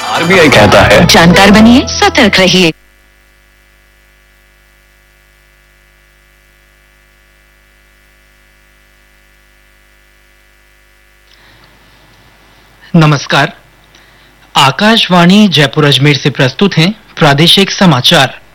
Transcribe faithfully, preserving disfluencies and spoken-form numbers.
RBI कहता है, जानकार बनिए, सतर्क रहिए। नमस्कार, आकाशवाणी जयपुर अजमेर से प्रस्तुत हैं प्रादेशिक समाचार।